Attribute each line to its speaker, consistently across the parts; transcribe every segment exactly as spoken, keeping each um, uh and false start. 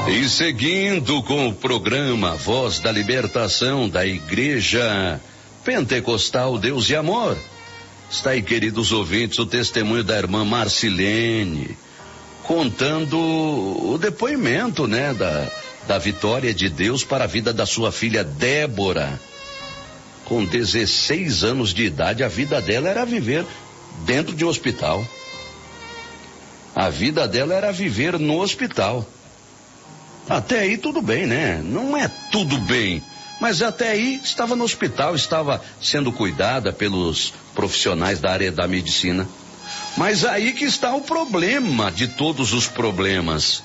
Speaker 1: E seguindo com o programa Voz da Libertação da Igreja Pentecostal Deus e Amor, está aí, queridos ouvintes, o testemunho da irmã Marcilene, contando o depoimento, né, da, da vitória de Deus para a vida da sua filha Débora. Com dezesseis anos de idade, a vida dela era viver dentro de um hospital. A vida dela era viver no hospital. Até aí tudo bem, né? Não é tudo bem, mas até aí estava no hospital, estava sendo cuidada pelos profissionais da área da medicina. Mas aí que está o problema de todos os problemas.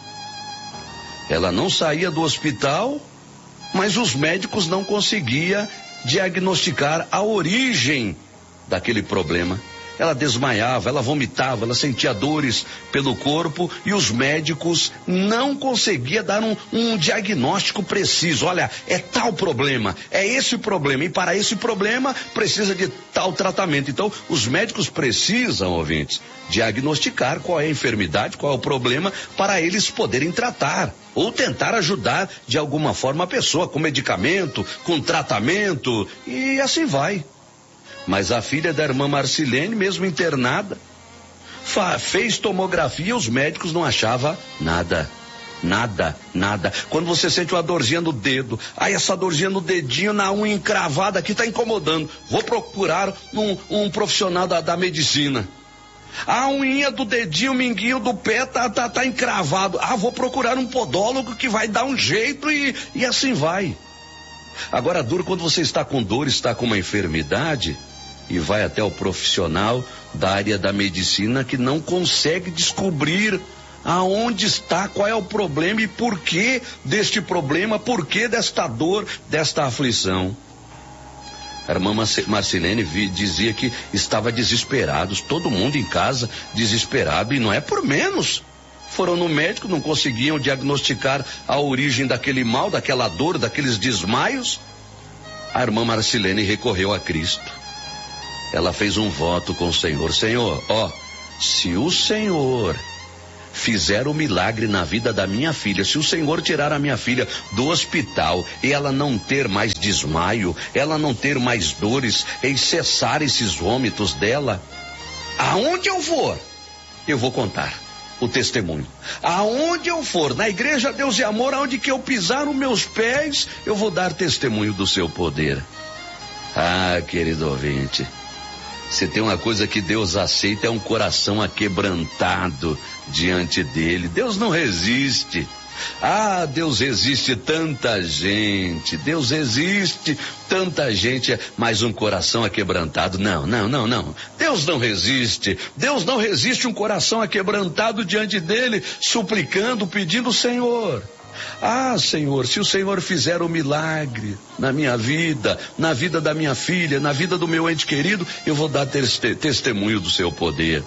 Speaker 1: Ela não saía do hospital, mas os médicos não conseguiam diagnosticar a origem daquele problema. Ela desmaiava, ela vomitava, ela sentia dores pelo corpo e os médicos não conseguiam dar um, um diagnóstico preciso. Olha, é tal problema, é esse problema, e para esse problema precisa de tal tratamento. Então, os médicos precisam, ouvintes, diagnosticar qual é a enfermidade, qual é o problema, para eles poderem tratar ou tentar ajudar de alguma forma a pessoa com medicamento, com tratamento, e assim vai. Mas a filha da irmã Marcilene, mesmo internada, fa- fez tomografia, os médicos não achavam nada, nada, nada. Quando você sente uma dorzinha no dedo, aí essa dorzinha no dedinho, na unha encravada aqui, está incomodando. Vou procurar um, um profissional da, da medicina. A unha do dedinho, o minguinho do pé tá, tá, tá encravado. Ah, vou procurar um podólogo que vai dar um jeito e, e assim vai. Agora, duro quando você está com dor, está com uma enfermidade e vai até o profissional da área da medicina que não consegue descobrir aonde está, qual é o problema e por que deste problema, por que desta dor, desta aflição. A irmã Marcilene dizia que estava desesperado, todo mundo em casa desesperado, e não é por menos. Foram no médico, não conseguiam diagnosticar a origem daquele mal, daquela dor, daqueles desmaios. A irmã Marcilene recorreu a Cristo. Ela fez um voto com o Senhor. Senhor, ó, se o Senhor fizer o milagre na vida da minha filha, se o Senhor tirar a minha filha do hospital e ela não ter mais desmaio, ela não ter mais dores, e cessar esses vômitos dela, aonde eu for, eu vou contar o testemunho. Aonde eu for, na igreja Deus e Amor, aonde que eu pisar os meus pés, eu vou dar testemunho do seu poder. Ah, querido ouvinte, se tem uma coisa que Deus aceita é um coração aquebrantado diante dele. Deus não resiste. Ah, Deus resiste tanta gente, Deus resiste tanta gente, mas um coração aquebrantado, não, não, não, não. Deus não resiste, Deus não resiste um coração aquebrantado diante dele, suplicando, pedindo, Senhor. Ah, Senhor, se o Senhor fizer o milagre na minha vida, na vida da minha filha, na vida do meu ente querido, eu vou dar teste- testemunho do seu poder.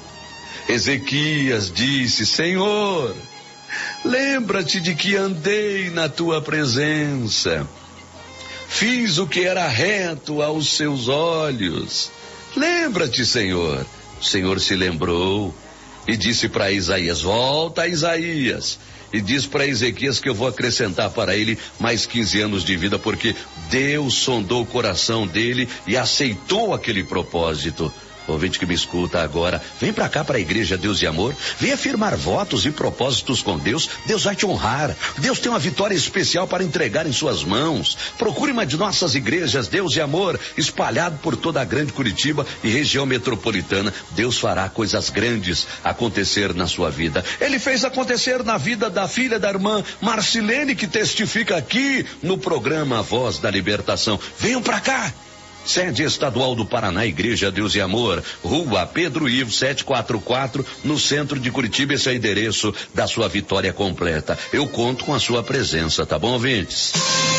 Speaker 1: Ezequias disse, Senhor, lembra-te de que andei na tua presença, fiz o que era reto aos seus olhos. Lembra-te, Senhor. O Senhor se lembrou e disse para Isaías, volta a Isaías, e diz para Ezequias que eu vou acrescentar para ele mais quinze anos de vida, porque Deus sondou o coração dele e aceitou aquele propósito. Ouvinte que me escuta agora, vem pra cá, para a igreja Deus e Amor, vem afirmar votos e propósitos com Deus. Deus vai te honrar, Deus tem uma vitória especial para entregar em suas mãos. Procure uma de nossas igrejas Deus e Amor, espalhado por toda a grande Curitiba e região metropolitana. Deus fará coisas grandes acontecer na sua vida. Ele fez acontecer na vida da filha da irmã Marcilene, que testifica aqui no programa Voz da Libertação. Venham pra cá. Sede Estadual do Paraná, Igreja Deus e Amor, Rua Pedro Ivo setecentos e quarenta e quatro, no centro de Curitiba. Esse é o endereço da sua vitória completa. Eu conto com a sua presença, tá bom, ouvintes?